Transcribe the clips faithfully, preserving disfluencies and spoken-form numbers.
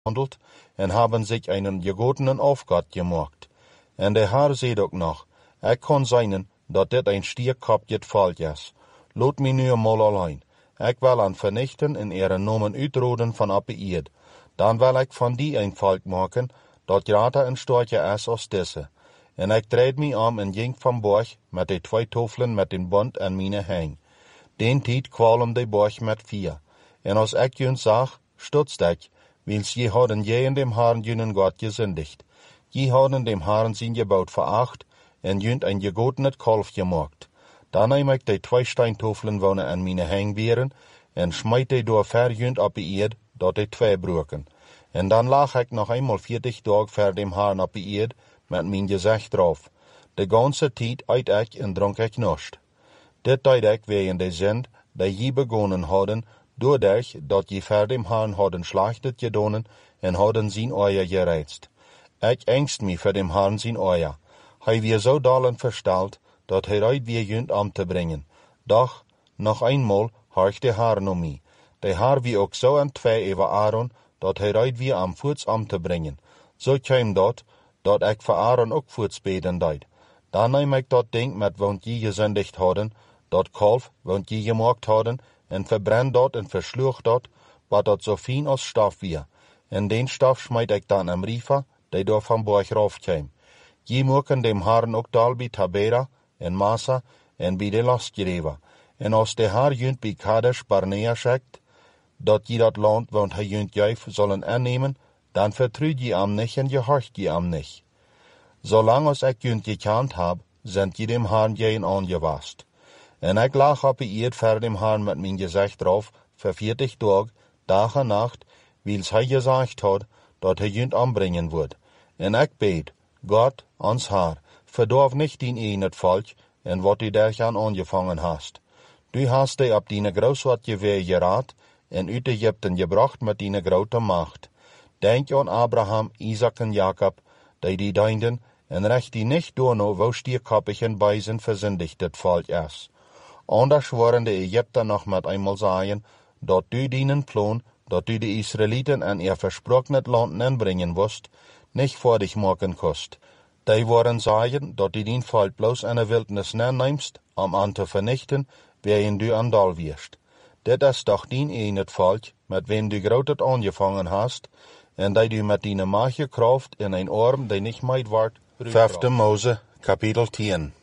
gewandeld en hebben zich einen gegotenen Aufgott gemaakt. En de Heer zei ook nog, ik kan zijn dat dit een stierkopje volk is. Laat mij nu eenmaal alleen. Ik wil aan vernichten en ihre nomen uitroden van op de eerd. Dan wil ik van die een volk maken, dat groter en sterker is als deze. En ik draai mij om en ging van borg met de twee tofelen met den bond aan mijn hang. Den tijd kwam de borg met vier. En als ik jullie zag, stutste ik, wils je hadden je in dem Herrn jullie God gezündigt. Je hadden dem Herrn zijn gebod veracht en jullie een gegotenet kalf gemaakt. Dan neem ik de twee steintofelen wonen aan mijn hang weren en smijt die door ver jullie op de eerd, dat de twee broken. En dan lag ik nog eenmaal veertig dagen ver dem Herrn op de eerd met mijn gezicht erop. De ganse tijd eet ik en dronk ik niets. Dit deed ik wegen de zend die je begonnen hadden, doordat dat je ver dem Herrn hadden slachtet gedaan en hadden zijn oor gereizt. Ik angst me voor dem Herrn zijn oor. Hij weer zo dalen versteld, dat hij uit weer junt om te brengen. Doch, nog eenmaal harkt de Heer naar mij. De Heer wie ook zo aan twee over Aaron, dat hij uit weer om voets om te brengen. Zo kwam dat, dat ik voor Aaron ook voets beden deed. Dan neem ik dat ding met want je gezondigd hadden, dat kalf want je gemaakt hadden, en verbrand dat en versloeg dat, wat dat zo fijn als stof weer. En den stof smijt ik dan aan Riva, die door van borg raaf kwam. Je moeken dem Herrn ook dal bij Tabera en Massa en bij de lastgereven. En als de Heer junt bij Kadesh Barnea zegt, dat je dat land, want hij junt juif zullen aannemen, dan vertrouwt je am niet en je hart je am niet. Zolang als ik junt gekend heb, zijn je dem Herrn geen aangewast. En ik lag op de eerd ver dem Herrn met mijn gezicht erop, voor veertig dagen, dag en nacht, wils hij gezegd had, dat hij junt aanbrengen wordt. En ik bid, God, ons Heer, verdorf niet dien een het volk, en wat u daaraan aangevangen hast. Du hast die op die groot wat je weer geraad, en uit Egypten gebracht met die grote macht. Denk aan Abraham, Isaac en Jacob, die die dienden, en recht die niet door no wo stierkoppig en bijzen verzündigt het volk is. Anders worden de Egypten nog met eenmaal zeggen, dat du dienen plan, dat u de Israëlieten en ihr versproken land inbrengen woest, niet voor dich maken kost. Die worden zeggen, dat u dien volk bloos in de wildnis neemt, om aan te vernichten, waarin du aan dal wierst. Dit is toch dien een het volk, met wien du groot het aangevangen hast, en die du met die magie kracht in een arm die niet meid wordt. Vijfde Mose, kapitel tien.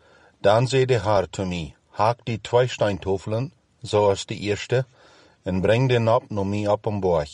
Dan zei de Heer te mij, haak die twee steintofelen, zoals de eerste, en breng den op naar mij op een borg.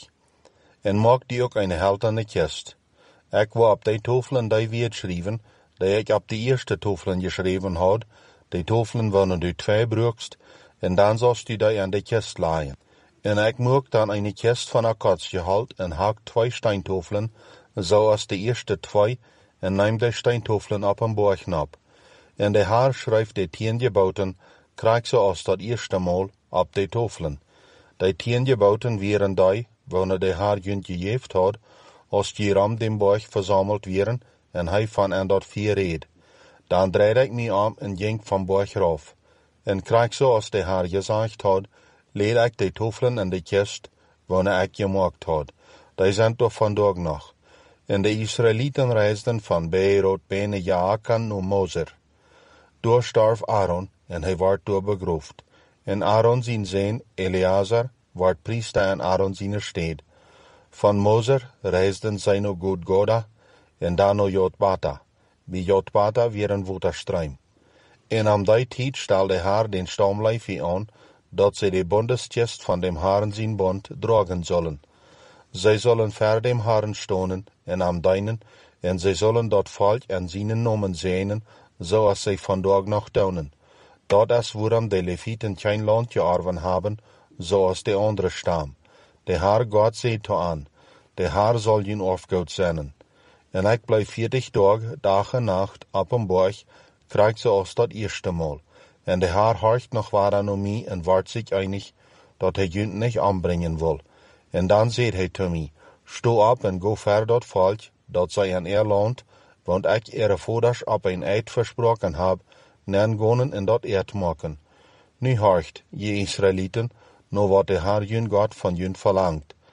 En maak die ook een heldene kist. Ik wou op die tofelen die weer schrijven, die ik op de eerste tofelen geschreven had, die tofelen waren du twee broekst, en dan zost u die aan de kist laaien. En ik maak dan een kist van akkatsgehout en haak twee steintofelen, zoals de eerste twee, en neem de steintofelen op een borg op. En de Heer schrijft de tien geboten, krijg zoals dat eerste maal, op de tofelen. De tien geboten waren die, wanneer de Heer junt gegeven had, als die ram dem borg verzameld werden, en hij van en dat vier reed. Dan draaide ik mij om en ging van borg raaf. En krijg zoals de Heer gezegd had, leed ik de tofelen in de kist, wanneer ik gemaakt had. Die zijn toch vandaag nog. En de Israëlieten reisden van Beerot bene Jaakan naar Moser. Door starf Aaron, en hij werd door begroefd. En Aaron zijn zoon Eleazar werd priester in Aaron zijn steed. Van Moser reisden zij naar Gudgoda, en dan naar Jotbata. Bij Jotbata weer een waterstream. En om die tijd stelde Heer den stamlijfie aan, dat zij de bondeskist van dem Herrn zijn bond dragen zullen. Zij zullen ver dem Herrn stonen en am dienen, en zij zullen dat volk en zijn nomen zenen, zoals zij vandaag nog doen. Dat is waarom de Levieten geen land geërven hebben, zoals de andere stam. De Heer God zei te aan, de Heer zal je afgoed zenden. En ik blijf veertig dagen, dag en nacht, op een borg, krijg zoals dat eerste maal. En de Heer harkt nog waar aan mij en wordt zich einig, dat hij junt niet aanbrengen wil. En dan zei hij te mij, sto op en go ver dat volk, dat zij in eer land, want ik ihre vaders op een eed versproken heb, nen gonen en dat eed maken. Nu harkt, je Israëlieten, nou wat de Heer jun God van jun verlangt.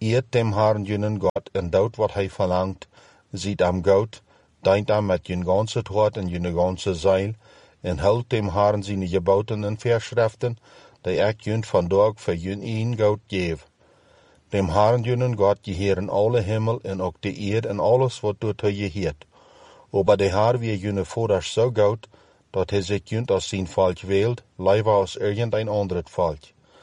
eert dem Herrn junen God en doet wat hij verlangt, ziet am goud, dient am met jun ganze hart en jun ganze ziel, en houdt dem Herrn zijn geboten en verschriften, die ik jun vandaag voor jun een goud geef. Dem Herrn junen God geheren alle himmel en ook de eerd en alles wat door hij geheert. Aber de Herr wie june vaders zo goed, dat hij zich junt als zijn volk wählt, liever als irgendein anderes volk.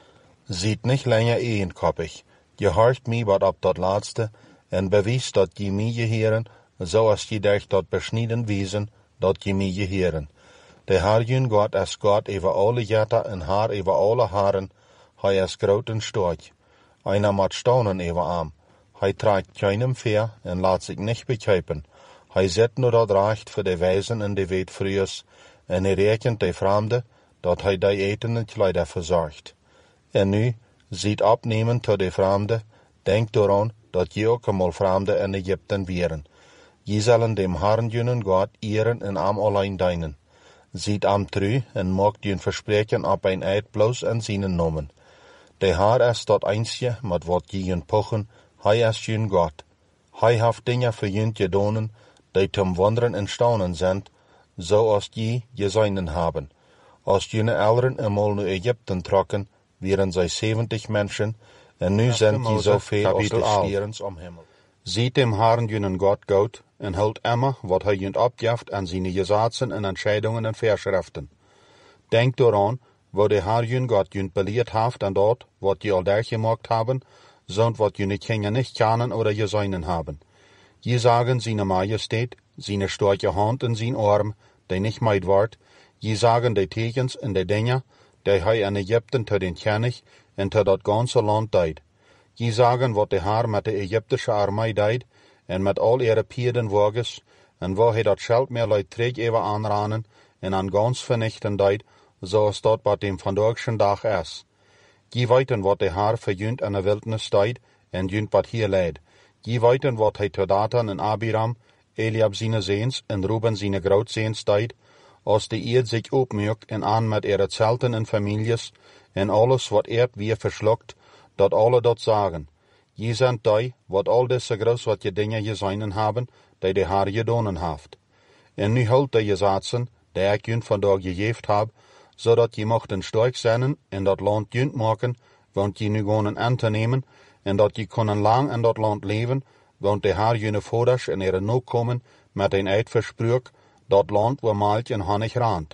Ziet niet langer eenkoppig, je hoort mij wat op dat laatste, en bewijst dat je mij geheren, zoals je dacht dat besneden wezen, dat je mij geheren. De Herr jun God is God over alle jetten en Haar over alle haren, hij is groot en sterk. Einer moet staunen over hem. Hij trekt keinem veer en laat zich niet bekijpen. Hij zet nu dat recht voor de wijzen en de wetvrieus, en hij rekent de vreemde, dat hij die eten en kleider verzorgt. En nu, ziet opnemen tot de vreemde, denk eraan dat je ook eenmaal vreemde in Egypten wieren. Je zullen dem Herrn junen God eren en am alleen dienen. Ziet am tru en maakt jun verspreken op een eid bloos en zijn nomen. De Heer is dat eensje met wat je jun pochen, hij is jun God. Hij heeft dingen voor jun gedonen, die zum wonderen en staunen zijn, zoals je je zijnen hebben. Als june elderen eenmaal nu Egypten trokken, waren zij zeventig mensen, en nu zijn die zoveel als de sterens om hemel. Ziet dem Herrn junen God goed, en houdt immer wat hij junt opgeeft aan zijn gezaten en entscheidungen en verschriften. Denk eraan, wo de Herr jun God junt beleerd heeft en dat, wat je al durchgemaakt hebben, zond wat june kinderen niet kennen oder gezien hebben. Je zagen zijn majesteit, zijn sterke hand en zijn arm, die niet meid wordt. Je zagen de tekens en de dingen, die hij in Egypten te den kennig en te dat ganze land deed. Je zagen wat de Heer met de Egyptische armee deed, en met al ihre piedenwagens, en waar hij dat scheld meer leid terug even aanranen, en aan gans vernichten deed, zoals dat bij dem vandaagse dag is. Je weten wat de Heer voor junt in de wildnis deed, en junt wat hier leid. Je weten wat hij te Datan en Abiram, Eliab zijn zeens en Ruben zijn grootzeens deed, als de eerd zich opmerkt en aan met ihre zelten en families, en alles wat eerd weer verslokt, dat alle dat zagen. Je zijn die, wat al deze groot wat je dingen gezien hebben, die de Heer gedonen heeft. En nu houdt de gezaten, die ik junt vandaag gegeven heb, zodat je mochten sterk zijn en dat land junt maken, want je nu gaan aan te nemen, en dat je kunnen lang in dat land leven, want de Heer june vaders en ihre nakomen met een eid verspreuk, dat land waar melk en honig raant.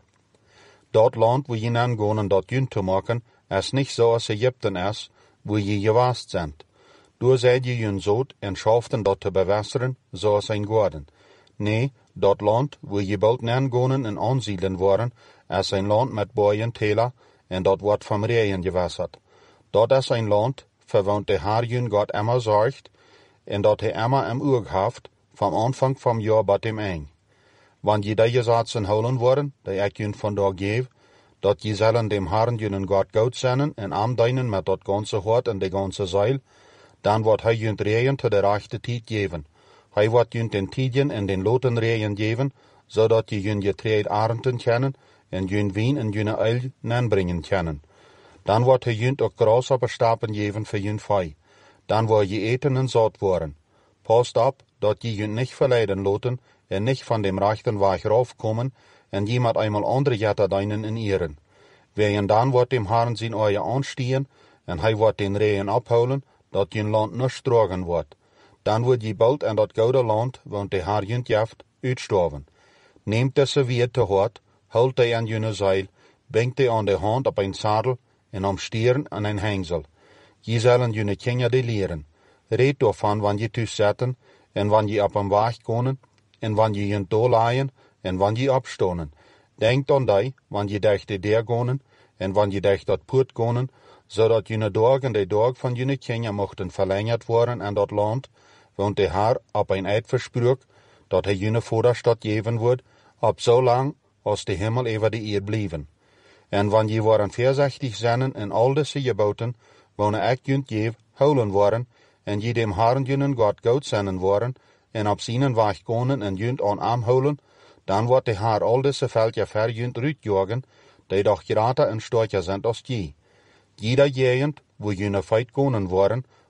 Dat land waar je nan gaan dat junt te maken, is niet zoals Egypten is, waar je gewaast bent. Door zijt je jun zout en schaften dat te bewässeren, zoals een garden. Nee, dat land waar je bald nan gaan en aanzielen worden, is een land met boeien tela, en dat wordt van reeën gewasserd. Dat is een land, voor want de Heer jun God immer zorgt, en dat hij immer im oog heeft, van aanvang van jaar tot dem eind. Want je die gezaten houden worden, die ik jun vandaag geef, dat je zullen dem Herrn junen God goed zijn en am dienen met dat ganze hart en de ganze ziel, dan wordt hij junt reeën te de rechte tijd geven. Hij wordt junt den tidjen en den loten reeën geven, zodat je jun getreed arenten kennen en jun wien en june uil nanbrengen kennen. Dan wordt hij junt ook grasshopperstapen geven voor jun vee. Dan wordt je eten en zat worden. Past op, dat je junt niet verleiden loten en niet van dem rechten weg raufkomen en je met eenmaal andere jetten dienen en eren. Wegen dan wordt dem Herrn zijn ogen aanstien en hij wordt den reeën ophouden, dat je land niet drogen wordt. Dan wordt je bald in dat gouden land, want de Heer junt jeft, uitstorven. Neemt deze weer te hart, houd die aan june zeil, brengt die aan de hand op een zadel en om stieren aan een hengsel. Je zullen june kinderen die leren. Reed daarvan wanneer je thuis zetten, en wanneer je op een weg komen, en wanneer je junt doorlaaien, en wanneer je opstonen. Denk aan die, wanneer je dacht de deur gaan, en wanneer je dacht dat poort gaan, zodat june dagen de dag van june kinderen mochten verlengerd worden in dat land, want de Heer op een eid verspreuk, dat hij june vaders dat geven wordt, op zo lang als de hemel over de eerd blijven. En wanneer je worden voorzichtig zijn en al deze geboten, wanneer ik junt geef, houden worden, en je dem Herrn junen God goed zijn worden, en op zijn weg gaan en junt aan hem houden, dan wordt de Heer al deze veldje ver junt uitjagen, die doch groter en sterker zijn als je. Jeder jegend, wo june feit gaan worden,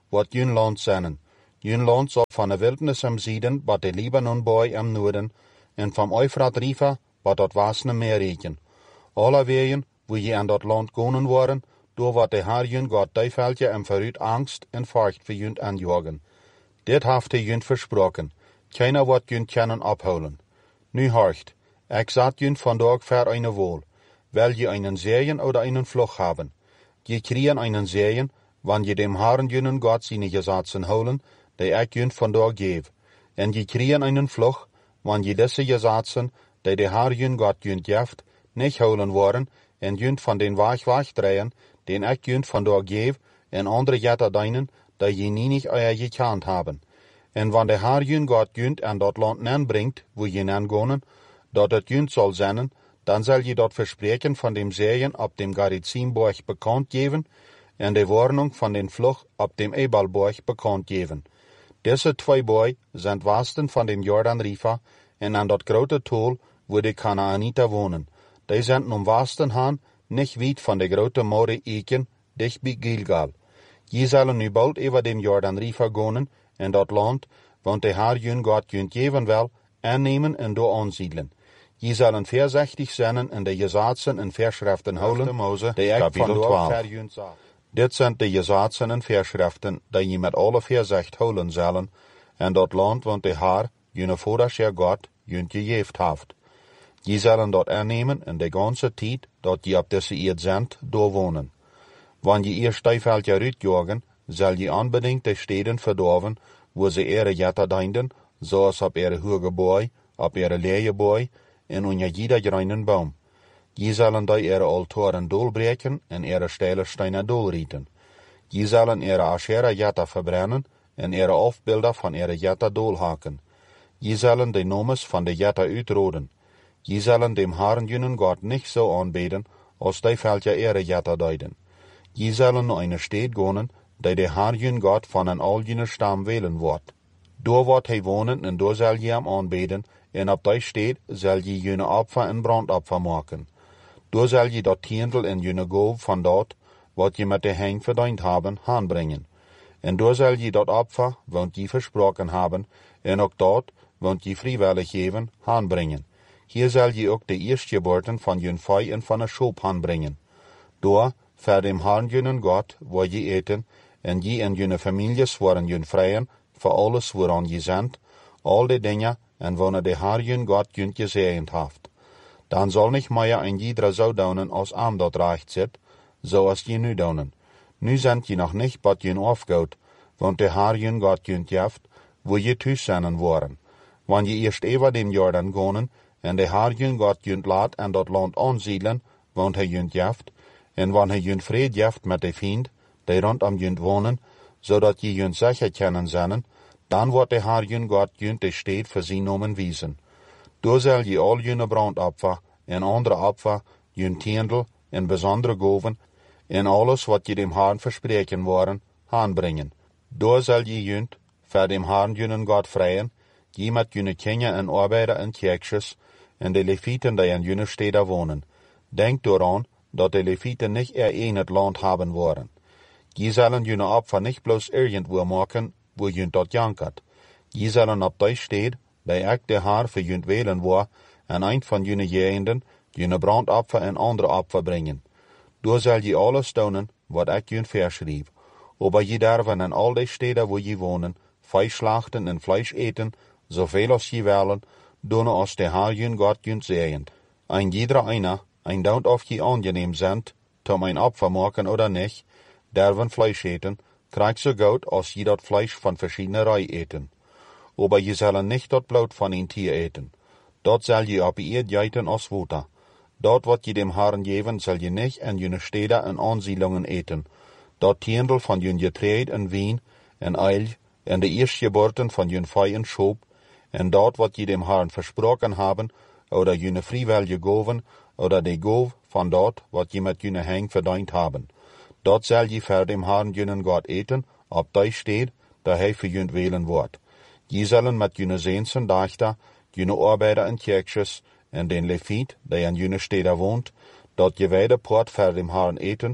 wat jun land zennen. Jun land zal van de wildernis am Zieden, bat de Libanonboy am noorden, en van Eufrat Riva, bat dat wasne meer reken. Alle wegen, wo je aan dat land gonen worden, door wat de Heer jun God duiveltje en vooruit angst en furcht voor junt aanjagen. Dit heeft hij junt versproken. Keiner wat junt kunnen ophouden. Nu hoort, ik zat junt vandaag voor een wool. Wil je einen Segen oder einen Fluch haben? Je kriegen einen Segen, wanneer je dem Herrn junen God zijn gesetzen houden, die ik junt vandaag geef. En je kriegen einen Fluch, wanneer je deze gesetzen, die de Heer jun God junt geeft, niet houden worden, en junt van den weg wegdraaien, den ik junt vandaag geef, en andere jetten deinen, die je niet euer gekend hebben. En wanneer de Heer jun God junt aan dat land nanbrengt, wo je nan gonen, dat het junt zal zijn, dan zal je dat verspreken van dem Segen op dem Gerizimberg bekend geven, en de warning van den Fluch op dem Ebalberg bekend geven. Deze twee boy zijn westen van dem Jordan River, en aan dat grote tool, wo de Kanaaniter wonen. Die zijn om westen gaan, niet weit van de grote More Eken, dicht bij Gilgal. Je zullen nu bald over dem Jordan River gonen, en dat land, want de Heer jun God junt geven wel, aannemen en door aansiedelen. Je zullen voorzichtig zijn en de gesetzen en verschriften houden, Mose, die ik vandaag voor junt zag. Dit zijn de gesetzen en verschriften, die je met alle voorzicht houden zullen, en dat land, want de Heer, jun voordagsheer God, junt gegeven heeft. Je zullen dat aannemen en de ganze tijd, dat je op deze eerd zendt, doorwonen. Wanneer je eerst duiveltje uitjagen, zal je unbedingt de steden verdorven, wo ze ere jetten dienden, zoals op ere hoge boy, op ere leie boy, en onder jeder greinen boom. Je zullen die ere altoren doorbreken en ere steile steinen doorrieten. Je zullen ere Asherah jetten verbrennen en ere afbeelden van ere jetten doorhaken. Je zullen de nomes van de jetten uitroden. Je zullen dem Herrn junen God niet zo aanbeden, als die veldje ere jetten duiden. Je zullen naar een stad gonen, die de Heer jun God van een al jene stam welen wordt. Door wordt hij wonen en door zal je hem aanbeden, en op die stad zal je jene opfer en brandopfer maken. Door zal je dat tiendel en jene goof van dat, wat je met de heng verdiend hebben, aanbrengen. En door zal je dat opfer, want je versproken hebben, en ook dat, want je vrijwillig geven, aanbrengen. Hier zal je ook de eerstgeboorten van je vee en van een schoof aanbrengen. Door, voor dem Herrn jenen God, waar je eten, en je en jene families worden je vrijen, voor alles waaraan je zendt, al die dingen, en wanneer de Heer jun God junt gezegend heeft. Dan zal niet meer een iedere zo doen als aan dat recht zit, zoals je nu doen. Nu zendt je nog niet wat je afgoot, want de Heer jun God junt heeft, wo je thuis zijn worden. Wanneer je eerst even dem Jordan gonen, en de Heer jun God junt laat en dat land aansiedelen, want hij junt heeft, en wanneer hij junt vrede heeft met de vriend, die rondom junt wonen, zodat je junt zeker kennen zijn, dan wordt de Heer jun God junt de stad voor zijn nomen wijzen. Door zal je al june brandopfer en andere opfer, junt tiendel en bijzondere goven, en alles wat je dem Heer verspreken worden, aanbrengen. Door zal je junt, voor dem Heer junen God vrijen, je met june kinderen en arbeiders en kjeksjes, en de levieten die in june steden wonen. Denk eraan, dat de levieten niet er in het land hebben worden. Je zullen june opfer niet bloos irgendwo maken, wo junt dat jankert. Je zullen op die stad, die ik de Heer voor junt welen waar, en eind van june jeenden, june brandopfer en andere opfer brengen. Door zal je alles doen, wat ik junt verschrief. Aber je derven in al die steden wo je wonen, vlees slachten en vlees eten, zoveel als je willen, doen als de Heer jun God junt zegent. En jeder einer, en don't of je aangeneem zendt, om een opfer maken oder niet, derven vlees eten, krijgt zo goed als je dat vlees van verschillende rij eten. Aber je zullen niet dat bloed van een tier eten. Dat zal je op je eet eten als water. Dat wat je dem Herrn geven, zal je niet in jene steden en aansiedlingen eten. Dat tiendel van jun getreed en wien en eil, en de eerstgeboorten van jun vee en schoop, en dat wat je dem Herrn versproken hebben, oder june vrijwillige goven, oder de goof van dat wat je met june heng verdiend hebben. Dat zal je voor dem Herrn junen God eten, op die stad, dat hij voor jun welen wordt. Je zullen met june zeensen dachter, june arbeider en kjeksjes, en den leviet, die in june steden woont, dat je wijde poort voor dem Herrn eten,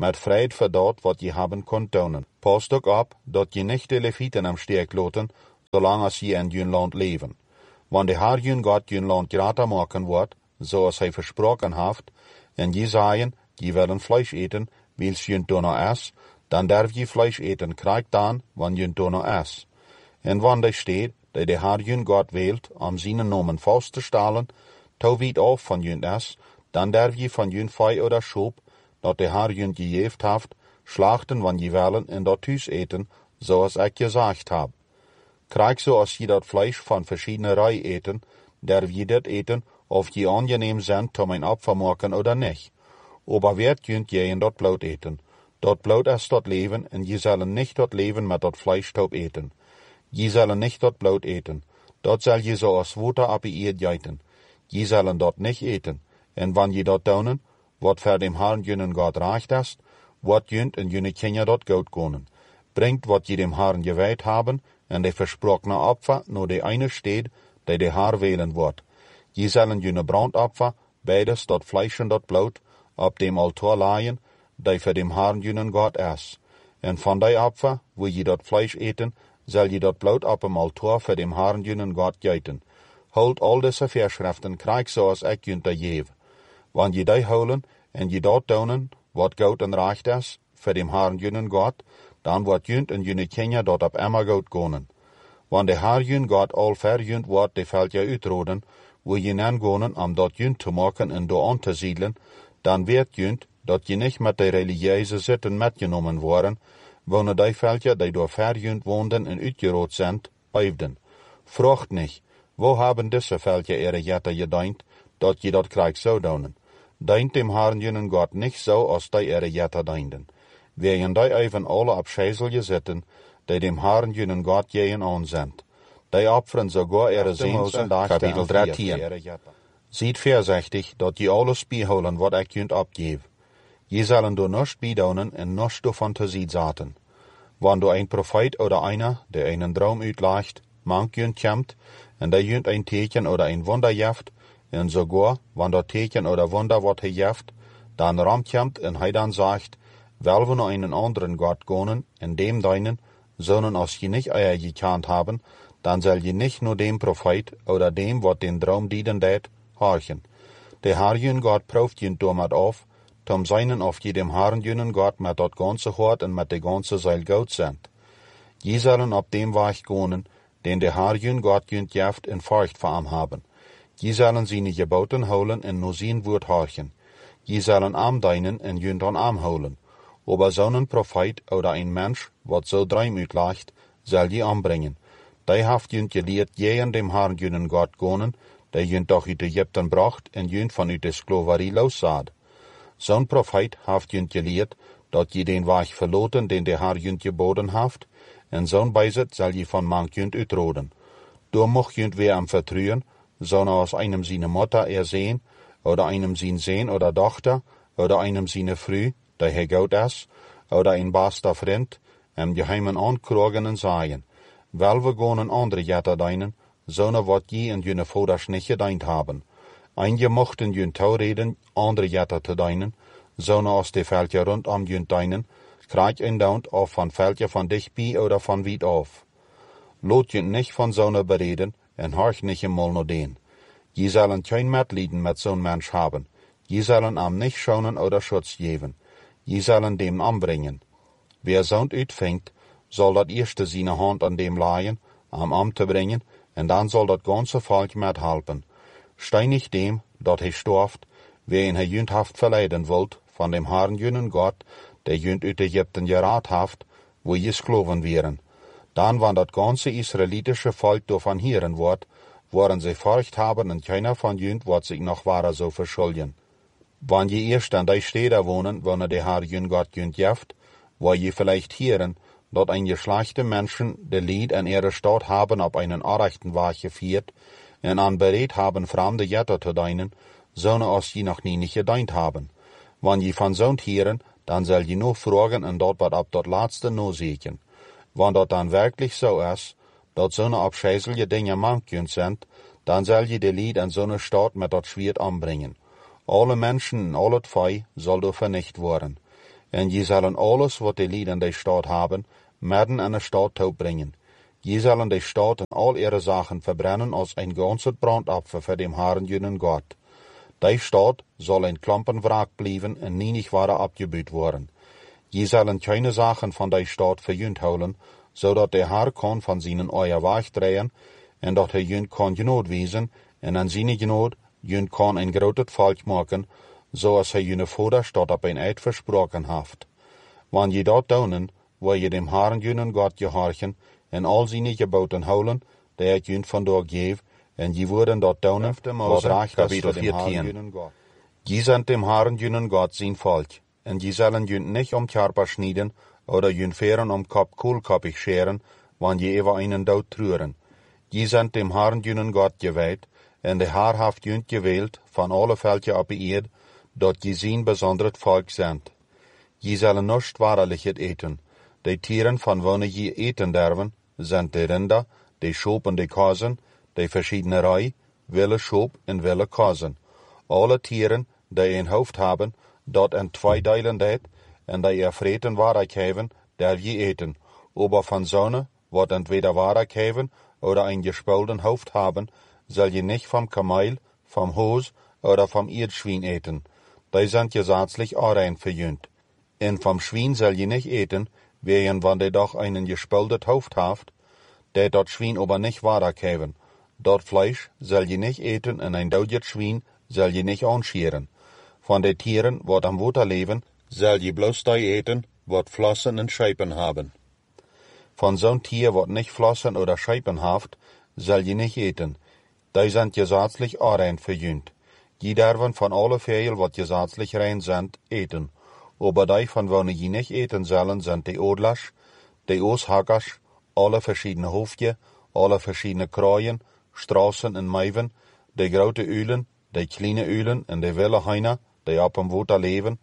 met Fried voor dat wat je hebben kunt doen. Past ook op dat je niet de levieten am steek laten, zolang als je in jun land leven. Want de Heer jun God jun land gratis maken wordt, zoals hij versproken heeft, en je zeggen, je willen vlees eten, wils jun donno es, dan darf je vlees eten krijgt dan, wanneer jun donno es. En wanneer steht, dat de Heer jun God wilt, om zijn namen vast te stellen, to weet af van jun es, dan darf je van jun vee oder schoop, dat de Heer jun gegeven heeft, slachten wanneer je willen en dat thuis eten, zoals ik gezegd heb. Krijg zo als je dat vlees van verschiedene rij eten, darf je dat eten, of je angenehm zijn om een opfer maken oder niet. Aber werd kunt je in dat bloed eten. Dat bloed is dat leven, en je zullen niet dat leven met dat vlees top eten. Je zullen niet dat bloed eten. Dat zal je zo als water op je eet eten. Je zullen dat niet eten. En wanneer je dat doen, wat voor dem Herrn junnen God recht is, wat junt en junne kinderen dat goed kunnen. Bringt wat je dem Herrn gewijd hebben, en de versprochene opfer naar de ene steed, die de Herr wählen wordt. Je zullen junne brandopfer, beides dat vlees en dat bloed, op dem altaar laaien, die voor dem Herrn junnen God is. En van die opfer, wo je dat vlees eten, zal je dat bloed op dem altaar voor dem Herrn junnen God geiten. Houd al deze verschriften, krijg zoals ik junt te geven. Wanneer je die houden, en je dat doen, wat goed en recht is, voor dem Herrn junnen God, dan wordt junt en junne kinderen dat op immer goed kunnen. Wanneer de Herr jun God al verjunt wordt, de veld je uitroden, wo je nan gonen om dat junt te maken en door aan te siedelen, dan weet junt dat je niet met de religieuze zitten metgenomen worden, wanneer die veldje die door verjunt woonden en uitgerood zijn, blijven. Vraagt niet, wo hebben deze veldje ihre jetten gedeint, dat je dat krijgt zo doen. Deint dem Herrn junnen God niet zo als die ihre jetten deinden. Wegen die even alle op scheiselje zitten, die dem Herrn junnen God jeen aanzendt. Die opferen sogar ihre Seens en Kapitel dertien. Ziet voorzichtig dat je alles bijhouden wat ik junt opgeef. Je zullen door nichts bijdonen en nichts door fantasie zaten. Wanneer een profeet oder einer, der einen Traum uitlegt, mank junt komt, en die junt ein teken oder ein Wunder jeft, en sogar, wanneer dat teken oder Wunder wordt gejeft, dan ramt komt en hij dan zegt, wel we naar einen anderen Gott gonen, en dem deinen, sondern als je nicht eier gekannt haben, dan zal je nicht nur dem Prophet oder dem, wat den Traum dienen deed, horchen. De Herr jun God prooft je damit auf, tom seinen of je dem Herrn junnen God met dat ganze hart en met de ganze Seil goed sind. Je zullen op dem Weg gonen, den de Herr jun God junt jeft en furcht voor hem haben. Je zullen seine Geboten holen en nur sein Wort horchen. Je zullen am deinen en junt an am holen. Aber zo'n Prophet oder ein Mensch, wat so Traum uitlegt, zal je anbringen. Die haft junt geleerd je dem Herrn junnen God gonen, die junt doch uit Egypten bracht en junt van uit de Sklaverie loszaad. Zo'n Prophet haft junt geleerd, dat je den Weg verloten, den de Herr junt geboden haft, en zo'n bijzet zal je van mank junt uitroden. Door mocht junt weer am vertrouwen, zo'n als einem seine Mutter ersehen, oder einem sein Sohn oder Tochter, oder einem seine Frau, die hij goed is, oder een bester vriend, en geheimen aankrogen en zeggen, wel we gaan een andere jetter deinen, zonder wat je en jene vaders niet gedeint hebben. Einige mochten jun toereden, andere jetter te deinen, zonder als de veldje rondom jun deinen, krijg een daunt of van veldje van dichtbij oder van wiet af. Loot jun niet van zo'n bereden, en horch niet eenmaal naar den. Je zullen geen medelijden met zo'n mens hebben. Je zullen am niet schonen oder schutz geven. Je zullen dem anbringen. Wer zo'n uitvingt, zal dat eerste zijn hand aan dem laaien, am am te brengen, en dan zal dat ganze volk met helpen. Stein nicht dem, dat hij storft, wen hij junthaft verleiden wilt, van dem Herrn junnen God, der junt uit Egypten geraad haft, wo je skloven wären. Dan, wann dat ganze israelitische Volk davon hören wordt, worden sie Furcht haben und keiner von junt wird sich noch wahrer so verschulden. Wann je erst an die Städte wohnen, wann der Herr jün Gott jünt jeft, wo je vielleicht hören, dat ein geschlechte Menschen de Lied an ihre Stadt haben auf einen arrechten Weg geführt, en an bereit haben, fremde Jetter zu deinen, sondern als je noch nie nicht gedeint haben. Wann je von zo'n hören, dann soll je nur fragen und dort wat ab dat laatste no sehen. Wann dat dann wirklich so ist, dat zo'n abscheißelige Dinge manken sind, dann soll je de Lied an zo'n Stadt mit dat Schwert anbringen. Alle Menschen en al het vee zal door vernicht worden. En je zullen alles wat de lieden de stad haben, midden in de stad toebrengen. Je zullen de stad en al ihre Sachen verbrennen als ein ganzes Brandopfer für dem Herrn jenen Gott. Die stad soll ein Klampenwraak blijven en nie nicht worden abgebuht worden. Je zullen keine Sachen von der stad verjünt houden, zodat der Herr kan van seinen Eier wegdrehen, en dat hij jünt kan genood wezen, en aan zijn genood jünt kan een groot volk maken, zoals hij jene Vaderstad op een eid versproken heeft. Wanneer je dat doen, wil je dem Herrn jenen Gott gehorchen, en al zijn geboten houden, die het jünt vandaag geef, en je worden dat doen, wat recht is voor dem Herrn jenen Gott. Je zijn dem Herrn jenen Gott zijn volk, en je zullen jünt nicht om Körper schneiden, oder jünt Feren om Kopf kohlkoppig scheren, wanneer je über einen dood trüren. Je zijn dem Herrn jenen Gott geweiht, en de Herr heeft jünt gewählt, van alle Völker op de Erde, dat je zijn besonderet volk zijn. Je zullen nicht waarlijk het eten. De Tieren van wanneer je eten derven, zijn de Rinder, de Schoop en de Kazen, de verschiedene rij, wille Schoop en wille Kazen. Alle Tieren, die een hoofd hebben, dat in twee delen deed, en die er vreten waardig hebben, der je eten. Aber van zonne, wat entweder waardig hebben, oder ein gespulten hoofd hebben, zal je nicht vom Kameel, vom Hoos oder vom Erdschwein eten. Die sind gesetzlich rein verjünt. En vom Schwein zal je nicht eten, wegen wann de doch einen gespultet hoofd haft, der dat Schwein aber nicht waardig hebben. Dat Fleisch zal je nicht eten en ein doodet Schwein zal je nicht anscheren. Von de Tieren, wat am Water leben, zal je bloß die eten, wat Flossen en Scheipen haben. Von zo'n Tier, wat nicht Flossen oder Scheipen haft, zal je nicht eten. Die sind gesetzlich rein verjünt. Je derven von alle Vögel, wat gesetzlich rein sind, eten. Aber die von wanneer je nicht eten sollen, sind die Odlers, die Ooshackers, alle verschiedene Hoofdje, alle verschiedene Kraaien, Straßen en Meiden, die grote Ulen, die kleine Ulen en de wilde Heine, die op dem Water leven,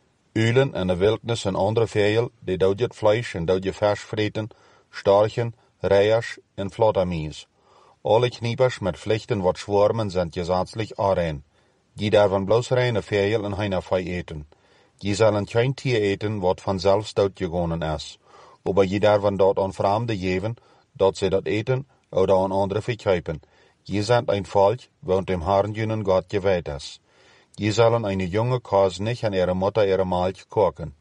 Ulen en de Wildnis en andere Vögel, die doodet Fleisch en doodet Vers vreten, Storchen, Reiers en Flottermies. Alle Kniepers met vlechten wat schwarmen sind gesetzlich rein. Die derven bloß reine Vögel en Heinefei eten. Je zullen kein Tier eten wat vanzelfs doodgegangen is. Aber je derven dort an Fremde geven, dat sie dat eten oder an andere verkaufen. Je sind ein Volk, woont dem Herrn jenen Gott geweiht is. Je zullen eine junge Kos nicht an ihre Mutter ihre Milch kochen.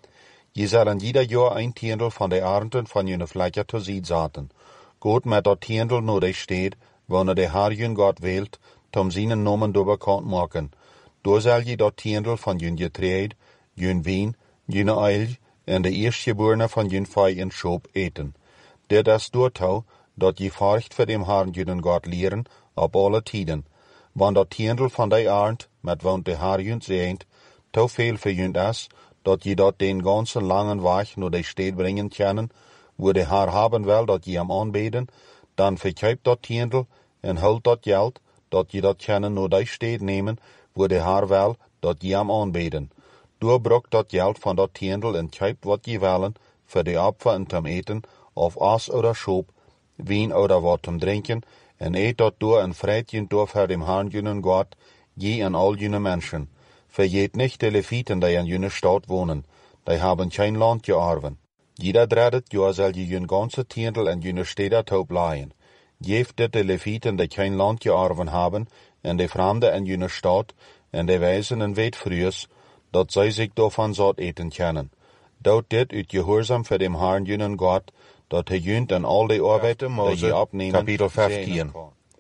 Je zullen jeder Jahr ein Tiendel von der Ernten von jene Fläche zu Sied zaten. Gott met dat Tiendel nodig steht, wanneer der Herr jön Gott wählt, tom seinen Namen door bekannt maken. Door zal je dat Tiendel van jön Getreid, jön Wien, jene Eil en de eerstgeborene van jön Vei en Schoop eten. Dit is doortouw, dat je furcht voor dem Herrn jön Gott leren, op alle tijden. Want dat Tiendel van die Arend, met woont de Herr jön zeent, te veel verjünt is, dat je dat den ganzen langen weg naar de stad brengen kunnen, wo de Herr haben wil dat je hem aanbeden, dan verkauft dat Tiendel en hult dat geld, dat je dat kunnen naar de stad nemen, wo de Herr wil dat je hem aanbeden. Doorbrokt dat geld van dat Tiendel en kauft wat je willen, voor de Opfer en zum eten, of as oder Schoop, wien oder wat zum drinken, en eet dat door en vreit je door voor dem Herrn jenen Gott, je en al jene Menschen. Verjeet nicht de Leviten, die in jene Stadt wohnen, die haben kein Land geerven. Jeder dreidet Jahr soll je jün ganze Tiendel in jene Städte taub leihen. Geeft dit de Leviten, die kein Land geerven haben, en de Fremde in jene Stadt, en de Weisen en weet frühs, dat zij zich daarvan zat eten können. Dout dit uit gehoorzaam voor dem Herrn jenen Gott, dat hij jünt en al de arbeid, die je opnemen, Kapitel vijftien.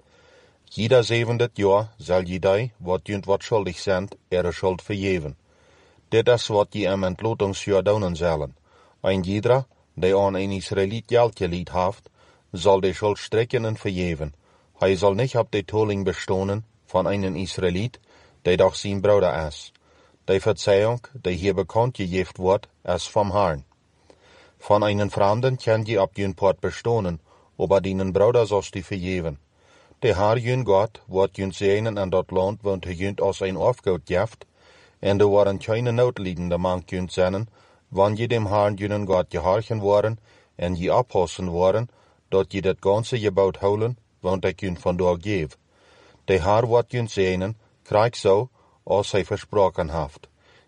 Jeder zevendet jaar zal je die, wat jünt wat schuldig zijn, ihre schuld vergeven. Dit is wat je im entlotingsjaar doen zullen. Ein jeder, die aan een Israëliet geld geliet heeft, zal de schuld strekken en vergeven. Hij zal niet op de tolling bestonen van een Israëliet, die doch zijn broeder is. De Verzeihung, die hier bekannt gegeven wordt, is vom Herrn. Van einen Fremden kan je op jün Port bestonen, aber dienen Bruder sollst die vergeven. De Herr jün Gott wordt jün zeenen en dat land woont hij jünt als een afgoed jeft, en er waren keine noodliedende man jünt zijn, wann je dem Herrn jünen Gott gehorchen worden, en je oppassen worden, dat je dat ganze gebouwd houden, want ik jün vandaag geef. De Herr wordt jün zeenen, krijg zo, als hij versproken heeft.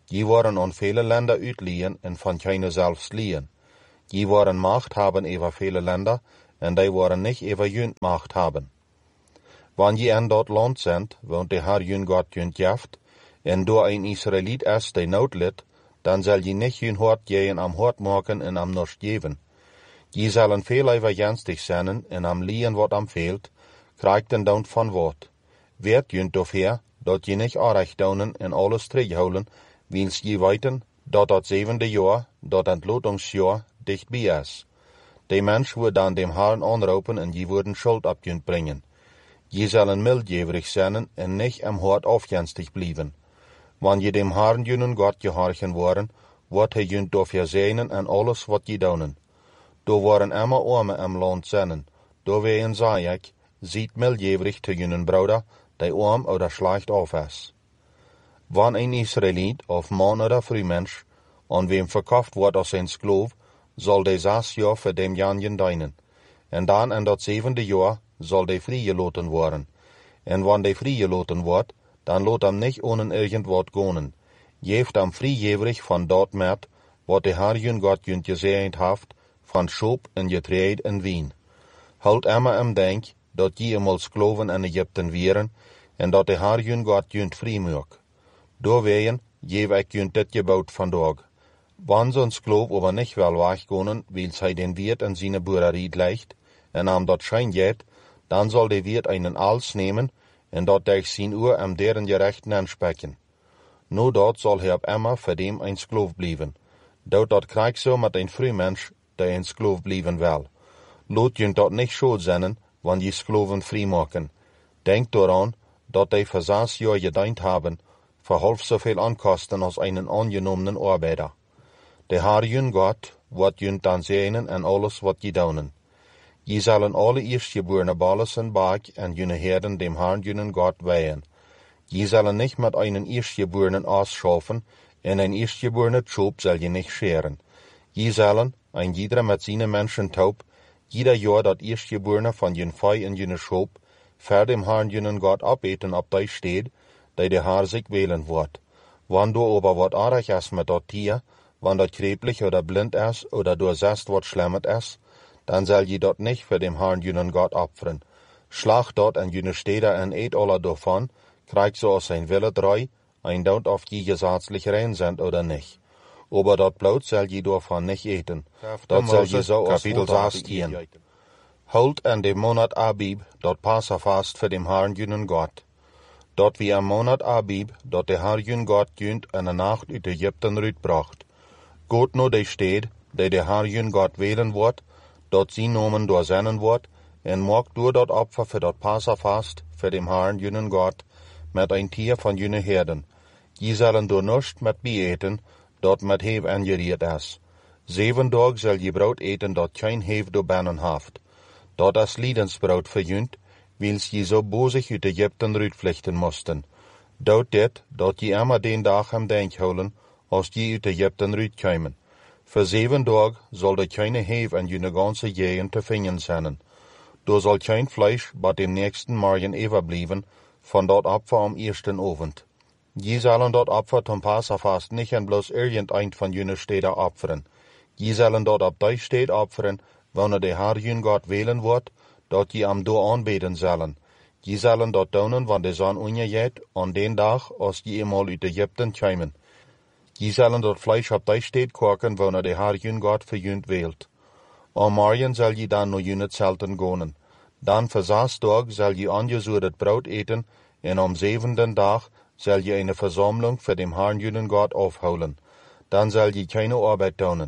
Die waren aan vele landen uitlieën en van keine zelfs lieën. Die waren macht hebben over vele landen en die waren niet over junt macht hebben. Wanneer je in dat land bent, woont de Heer jun God junt jaft, en door een Israëliet is die nood lijdt, dan zal je niet jun hart geven am hart maken en am norst geven. Je zullen veel overjenstig zijn en am lien wat am veelt, krijgt den dan van wat. Weet junt dofher, dat je niet aanrecht doen en alles terughouden, wils je weten dat dat zevende jaar, dat ontlotingsjaar, dichtbij is. De mens wordt dan dem Herrn aanroepen en je worden schuld op junt brengen. Je zullen mildgeverig zijn en niet am hart afjenstig blijven. Wanneer je dem Herrn junen God gehorchen worden, wordt hij junt dofher zegenen en alles wat je doen. Door waren immer armen am land zijn. Door ween zei ik, ziet mildgeverig te junen broeder, die arm oder slecht af is. Wanneer een Israëliet of man oder vrouwmens aan wem verkocht wordt als een skloof, zal de zes jaar voor dem janjen dienen. En dan in dat zevende jaar zal de vrijgelaten worden. En wanneer de vrijgelaten wordt, dan laat hem niet onen irgend wat gaan. Geeft hem vrijgeverig van dat met, wat de Heer jun God junt gezegend heeft, van schoop en getreed en wien. Houd immer hem denk, dat je eenmaal skloven in Egypten wieren, en dat de Heer jun God junt vrij maakt. Doorwegen geef ik junt dit gebouwd vandaag. Wanneer zo'n skloof aber niet wel weggaan, wils hij den wiert in zijn boereriet legt, en am dat schijn geht, dan zal de wiert einen als nemen, en dat durch zijn uur am deren gerechten aansprechen. No dat zal hij op immer voor dem een skloof blijven. Dat dat krijgt zo met een vrouwmens, die een skloof blijven wil. Laat junt dat niet schuld zijn, wanneer je skloven vrij maken. Denk daaraan, dat die voor zes jaar gediend hebben, voor half zoveel aankosten als een aangenomenen arbeider. De Heer jun God wordt junt dan zegenen en alles wat je doen. Je zullen alle eerstgeborene ballen baak en june herden dem Herrn junen God weihen. Je zullen niet met een eerstgeborenen ausschaffen en een eerstgeborene schoop zal je niet scheren. Je zullen, een ieder met zijn mensen taub, ieder jaar dat eerstgeborene van jun vee en june schoop, ver dem Herrn junen God opeten op die steed, die de Heer zich welen wordt. Wanneer aber wat aardig is met dat tier, wanneer dat krepelig oder blind is, oder doorzest wat schlemmet is, dan zal je dat niet voor dem Herrn junen God opferen. Slag dat en june steden en eet alle daarvan, krijgt zoals zijn wille draai, en dood of je gesetzlich rein zijn oder niet. Aber dat bloot zal je daarvan niet eten. Dat zal je zo als zestien. Houd en de monat Abib, dat Passafast voor dem Herrn junen God. Dat wie een monat Abib, dat de Heer jun God junt en een nacht uit Egypten uitbracht. Goed no de steed, die de Heer jun God welen wordt, dat zijn nomen doorzennen wordt, en maak door dat opfer voor dat Passafast voor dem Herrn junen God, met een tier van june herden. Je zullen door nust met bijeten, dat met heef ingericht is. Zeven dag zal je brood eten dat geen heef door bannen heeft. Dat is liedensbrood voor junt, wils je zo bozig uit Egypten uitvluchten moesten. Dood dit, dat je immer den dag hem denk houden, als je uit Egypten uitkomen. Voor zeven dag zal er keine heef in june ganse gegend te vinden zijn. Er zal geen vlees bij dem nächsten morgen overblijven, van dat opfer am eersten avond. Je zullen dat opfer tom Passafast niet en bloos irgendein van june steden opferen. Je zullen dat op die steed opferen, wanneer de Heer jun God welen wordt, dat je am door aanbeden zullen. Je zullen dat doen, wanneer de zon ondergaat, aan den dag, als je eenmaal uit Egypten komen. Je zullen dat vlees op die steed koken, wanneer de Heer jun God voor junt wilt. Aan morgen zal je dan naar june zelten gaan. Dan voor zes dagen zal je aangezoerd brood eten, en am zevende dag zal je een verzameling voor dem Herrn junen God afhouden. Dan zal je keine arbeid doen.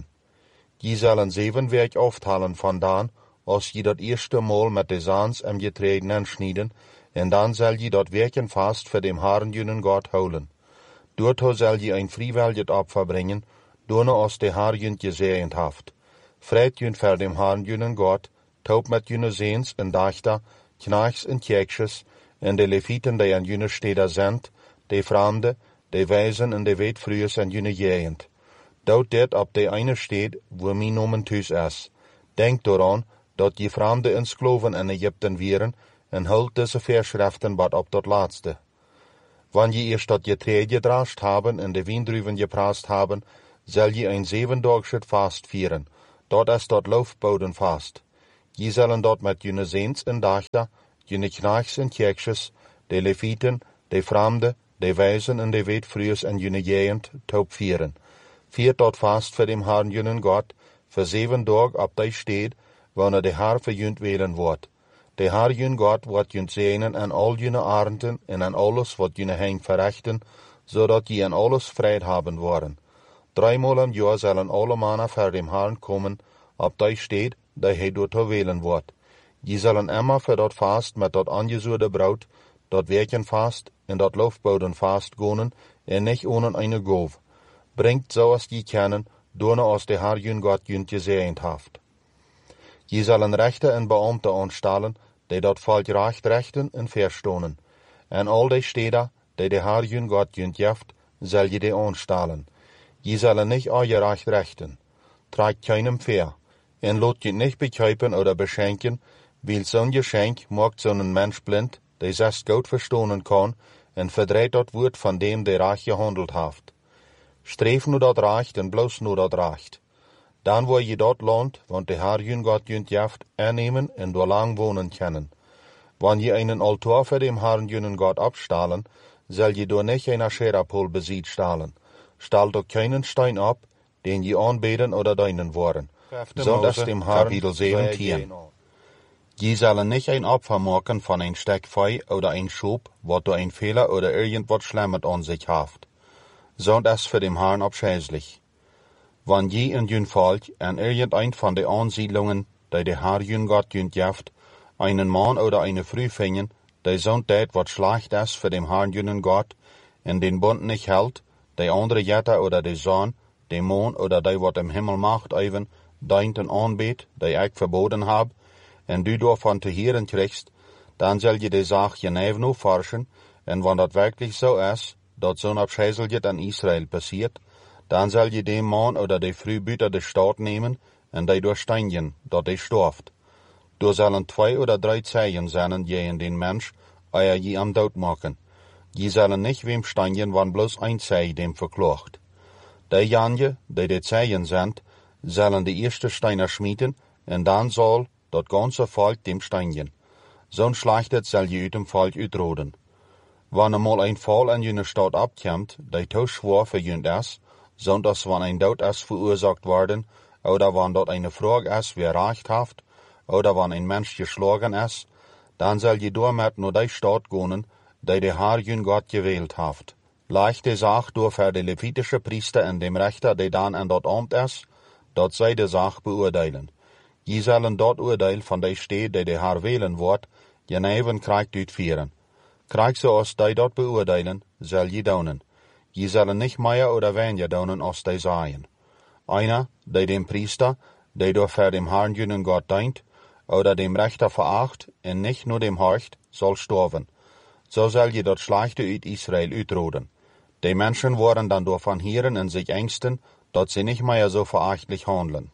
Je zullen zeven werk aftalen vandaan, als je dat eerste maal met de zaans en getreiden aansnijden, en dan zal je dat werken vast voor dem Herrn junen God houden. Doorto zal je een vrijwillig opfer brengen, doorna als de Heer junt gezegend heeft. Vreit junt voor dem Herrn junen God, taub met june zeens en dachter, knachts en kjeksjes, en de levieten die aan june steden zijn, de vreemden, de wijzen en de weetvruers en june gegend. Dood dit op de ene steed, waar mijn nomen thuis is. Denk daaraan, dat je vreemden en skloven in Egypten wieren, en houdt deze verschriften wat op dat laatste. Wann je erst dat Getreide gedrascht haben en de Wiendruven geprast haben, zal je ein zevendagsches Fast vieren. Dort ist dort Laufbodenfast. Je zullen dort met jene Seens en Dachter, jene Knachts en Tjeksjes, de Leviten, de Fremden, de Wijzen en de Weetfruers en jene Jegend taub vieren. Viert dort Fast für dem Herrn jenen Gott, für zeven Tag ab die steht, wanneer de Herr für jünt wählen wordt. De Herr jün Gott wordt jünt segnen an all jene Arenden en an alles wat jene Heim verrechten, zodat je an alles Fried haben worden. Dreimal im Jahr sollen alle Männer vor dem Herrn kommen, ab die steht, die hij dort wählen wordt. Je zullen immer für dort Fast mit dort angesuchte Braut, dort Werkenfast en dort Laufbodenfast gonen en nicht ohne eine Gove. Bringt so als die kennen, donne aus der Herr jün Gott jünt gesehnt haft. Je zullen Rechter en Beamte anstellen, die dort volk recht rechten en verstonen. En al die Städte, die der Herr jün Gott jünt jeft, zal je die anstellen. Je zullen nicht euer Recht rechten. Tragt keinem fair. En lot je nicht bekijpen oder beschenken, weil zo'n Geschenk macht zo'n Mensch blind, der selbst gut verstonen kann, en verdreht dat Wort von dem, der recht gehandelt haft. Streef nu dat recht en bloos nu dat recht. Dan wo je dat land, want de Herr jün Gott jünt jeft, annehmen en door lang wohnen können. Wann je einen Altar für dem Herrn jünen Gott abstahlen, soll je door nicht einer Scherapol besiegt stahlen. Stahl doch keinen Stein ab, den je anbeten oder deinen wollen. So dass dem Herrn Kapitel siebzehn. Je sollen nicht ein Opfer machen von ein Stück Fei oder ein Schub, wat du ein Fehler oder irgendwas Schlimmes an sich haft. So das für dem Herrn abscheulich. Wann je in jün Volk an irgendein von den Ansiedlungen, die der Herr jün Gott jünt jeft, einen Mann oder eine Frau finden, die so tät wat schlecht ist für dem Herrn jünen Gott, in den Bund nicht hält, die andere Jetter oder die Sohn, die Mond oder die wat im Himmel macht even, deinten anbet, die ich verboten hab, en du davon zu hören kriegst, dann soll je die Sache genau nur forschen, en wann dat wirklich so ist, dat zo'n Abscheiseljet an Israel passiert, dann soll je dem Mann oder die Frau büter de Staat nehmen, en die durchsteinigen, dat die storft. Du sollen zwei oder drei Zeichen sein, je in den Mensch, euer je am Tod machen. Je sollen nicht wem steinigen, wann bloß ein Zeich dem verklacht. Die Janje, die die Zeichen sind, sollen die erste Steiner schmieden, en dann soll dat ganze Volk dem steinigen. Zo'n Schlechtet soll je uit dem Volk uitroden. Wann einmal ein Fall in jene Stadt abkommt, die to schwor für jünd ist, so dass wann ein Tod ist verursacht worden, oder wann dort eine Frage ist, wer Recht haft, oder wann ein Mensch geschlagen ist, dann soll je damit nur die Stadt gehen, die der Herr jün Gott gewählt haft. Leichte Sache durch für die levitische Priester in dem Richter, die dann in dort Amt ist, dort sei die Sache beurteilen. Je sollen dort Urteil von der Stadt, die der Herr wählen wird, jeneven Krieg durchführen. Krieg so als die dort beurteilen, soll je daunen. Je sollen nicht mehr oder weniger daunen als die seien. Einer, der dem Priester, der durch für dem Herrn jünen Gott dient, oder dem Richter veracht, und nicht nur dem horcht, soll sterben. So soll je dort Schlechte uit Israel uitroden. Die Menschen worden dann davon hören und sich ängsten, dass sie nicht mehr so verachtlich handeln.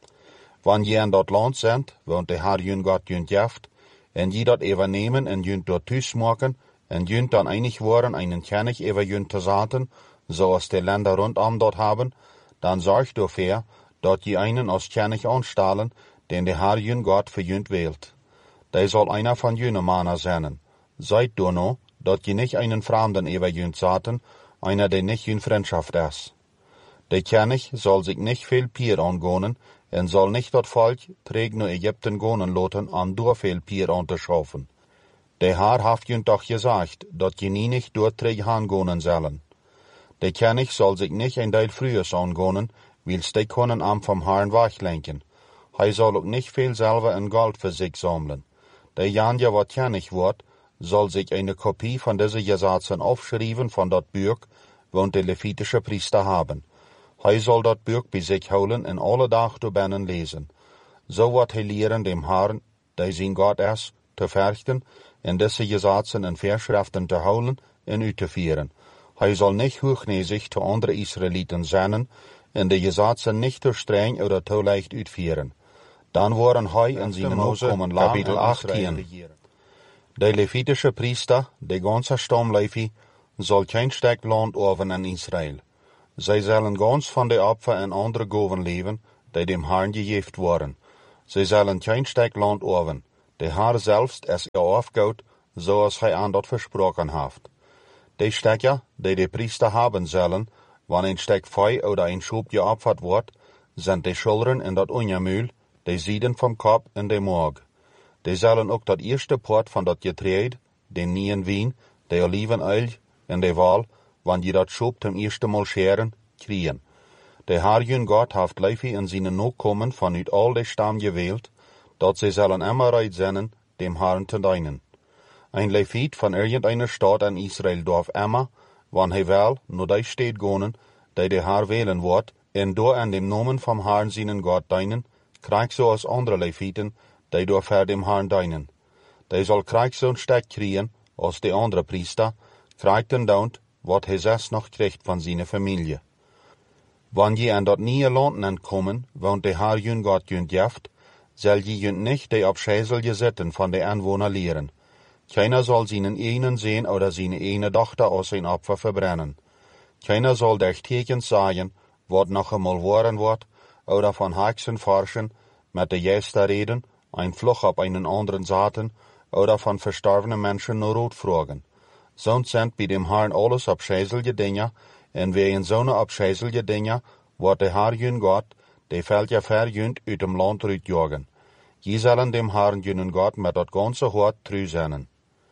Wann je in dort Land sind, wohnt der Herr jün Gott jünt jeft, en je dat übernehmen en jünt dort thuis maken, en jünt dann einig worden einen König über jünt zu zaten, so als die Länder rundum dort haben, dann sorgt dafür, dat je einen als König anstellen, den der Herr jün Gott für jünt wählt. Der soll einer von jüne Männer sein. Seid du no, dat je nicht einen Fremden über jünt zaten, einer, der nicht jünt Freundschaft ist. Der König soll sich nicht viel Pier angehen, en soll nicht dat Volk träg nur Ägypten gonen loten, an durch viel Pier anzuschaffen. Der Herr haft jünt doch gesagt, dat je nie nicht durch träg hangonen sollen. Der König soll sich nicht ein Teil frühes angehen, wils die können am vom Herrn weglenken. Hij soll auch nicht viel selber in Gold für sich sammeln. Der Janja, wat König wird, soll sich eine Kopie von diesen Gesetzen aufschreiben von dat Buch, wo der levitische Priester haben. Hij soll dat Buch bei sich holen en alle Tag doorbinnen lesen. So wat hij lehren dem Herrn, der sein Gott ist, zu verrichten, en diese Gesetzen en Verschriften zu holen en uitzuführen. Hij soll nicht hochnäsig zu anderen Israeliten sein, en die Gesetzen nicht zu streng oder zu leicht uitführen. Dann waren hij in seine Mose Kapitel achtzehn. Der levitische Priester, der ganze Stamm Levi, soll kein Stek Land oven in Israel. Zij zullen ganz van de Opfer en andere goven leven, die dem Herrn gegeven worden. Zij zullen kein Stek Land oven. De Herr selbst es ihr aufgaut, zoals hij aan dat versprochen heeft. De Stecker, die de Priester haben zullen, wanneer een Stek Fei oder ein Schub geopfert wordt, zijn de Schultern in dat Unjamühl, de Zieden vom Kopf en de Morg. Die zullen ook dat eerste poort van dat Getreid, den nieuwen wien, de Olivenöl en de wal, wanneer je dat Schub zum eerste Mal scheren, kriegen. De Herr jun Gott heeft Levi in zijn Nachkommen vanuit al de Stamm gewählt, dat ze zullen immer reit zijn, dem Herrn te dienen. Ein Levit van irgendeiner Stadt in Israel darf immer, wann hij wel, nur die steht gonen, die de Herr wählen wordt, en door an dem Namen vom Herrn seinen Gott dienen, krijgt zoals andere Leviten, die door ver dem Herrn dienen. Die zal krijgt zo'n Stek kriegen, als de andere Priester, krijgt en daunt, wat hij zelfs nog krijgt van zijn familie. Wanneer je aan dat nieuwe land entkommen, woont de Herr jun Gott jun jeft, zal je jun nicht de afscheiselje zitten van de Anwohner leren. Keiner soll seinen einen sehen oder seine eine Tochter aus sein Opfer verbrennen. Keiner soll durch Tekens sagen, wat noch einmal worden wird, oder von Hexen forschen, mit der Geister reden, ein Fluch auf einen anderen Satan, oder von verstorbenen Menschen nur Rot fragen. Sonst sind bei dem Herrn alles abscheißelige Dinge, en wegen zo'n abscheißelige Dinge, wird der Herr jün Gott, der fällt ja verjünt uit dem Land rütjagen. Je sollen dem Herrn jün Gott mit dat ganze Hort treu sein.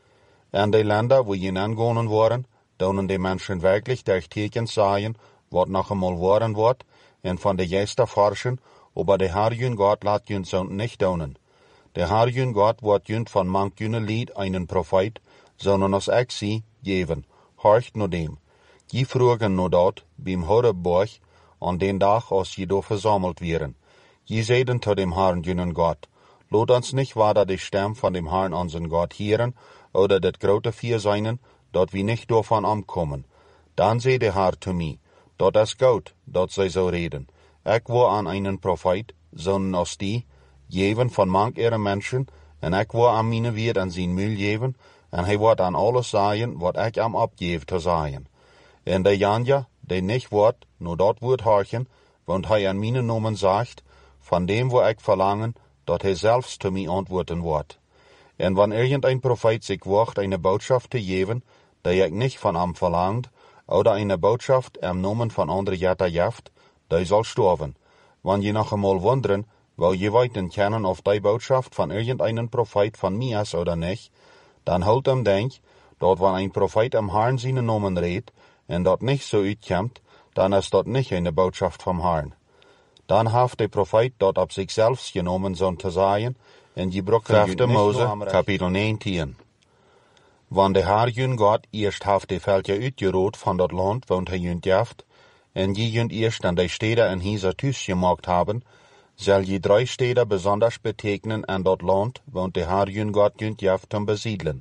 En die Länder, wo je angegangen waren, donen die Menschen wirklich durch Tekens sagen, wat noch einmal worden wird, en von de Geister forschen, aber der Herr jün Gott laat jün so nicht donen. Der Herr jün Gott wird jün von manch jüne Lied einen Prophet, sondern als ich sie geben, horcht nur dem. Je fragen nur dort, beim Horebberg, an den Tag, als je do versammelt wären. Je seiden zu dem Herrn jünen Gott, lot uns nicht weiter die Stimme von dem Herrn unseren Gott hören, oder das große Vier seinen, dort wir nicht davon ankommen. Dann seh der Herr zu mir, dort ist gut, dort sei so reden. Ich war an einen Prophet, sondern als die, jeven von manch ihre Menschen, en ich war an meine Wirt an sein Mühl jeven, en hij wird an alles sagen, wat ich am abgebe zu sagen. En der Janja, der nicht wird, nur dort wird horchen, und hij an meine Namen sagt, von dem, wo ich verlangen, dort hij selbst zu mir antworten wird. En wann irgendein Prophet sich wagt, eine Botschaft zu geben, die ich nicht von ihm verlangt, oder eine Botschaft im Namen von anderen Jätter jaft, die soll sterben. Wann je noch einmal wundern, weil je weiten kennen, auf die Botschaft von irgendeinem Prophet von mir ist oder nicht, dann holt ihm denk, dort wann ein Prophet am Herrn seinen Namen redet, en dort nicht so uitkommt, dann ist dort nicht eine Botschaft vom Herrn. Dann haft der Prophet dort ab sich selbst genommen, so zu sagen, en die Brücke Vijfde Mose, Kapitel neunzehn. Wann der Herr jün Gott erst haft die Völker uitgerot von dort Land, woont hij jünt jaft, en je jünt erst an die Städte in dieser Tüß gemacht haben, soll je drei Städte besonders betegnen an dort Land, woont der Herr jün Gott jünt jaft zum besiedeln.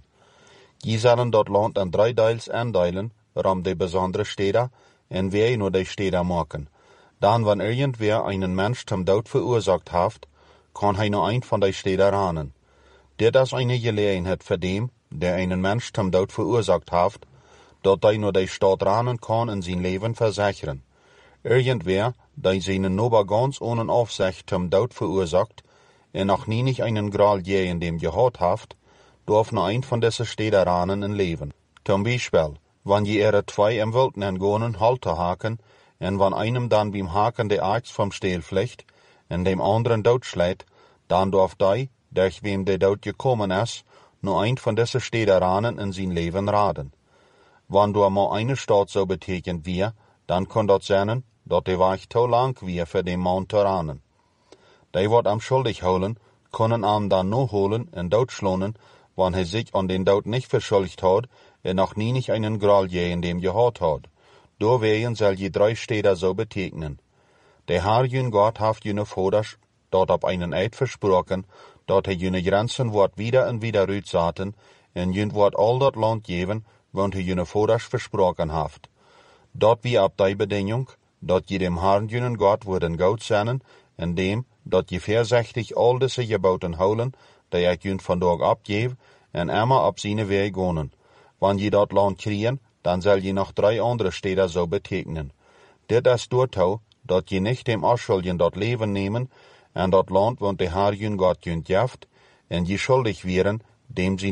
Je sollen dort Land an drei Teils andeilen, rum die besondere Städte, en wer nur die Städte machen. Dann, wenn irgendwer einen Mensch zum Tod verursacht haft, kann hij nur ein von die Städte ranen. Dit is eine Gelegenheit für dem, der einen Mensch zum Tod verursacht haft, dort hij nur die Stadt ranen kann in sein Leben versichern. Irgendwer, der seinen Nober ganz ohne Aufsicht zum Tod verursacht, en noch nie nicht einen Gral je in dem gehört haft, darf nur ein von diesen Städte ranen in Leben. Zum Beispiel, wenn je ihre zwei im Wilden entgonen Halte haken, en wenn einem dann beim Haken der Axt vom Steel fliegt, en dem anderen dood schlägt, dann darf die, durch wem der Tod gekommen ist, nur ein von diesen Städten ranen in sein Leben raden. Wenn du mal eine Stadt so betekent wie, dann kann das sein, dass der Weg zu lang wie für den Mann zu ranen. Die wird am schuldig holen, können am dann nur holen und Tod schlonen, wenn er sich an den Tod nicht verschuldigt hat, er noch nie nicht einen Gral je in dem gehört hat. Deswegen soll je drei Städte so betegnen. Der Herr jün Gott haft jüne Voders dort ab einen Eid versprochen, dort er jüne Grenzen wird wieder und wieder rütsaten, en jün wird all dort Land geben, wont er jüne Voders versprochen haft. Dort wie ab die Bedingung, dort je dem Herrn jünen Gott würden Gott sein, in dem, dort je versechtig all diese Geboten holen, die ich jün von dort abgebe, en immer ab seine Wege gonen. Wann je dort Land kriegen, dann soll je noch drei andere Städte so betegnen. Dit ist doortau, dat je nicht dem Aschulden dat Leben nehmen, en dat Land, want de Herr jün Gott jün jaft, en je schuldig wären, dem sie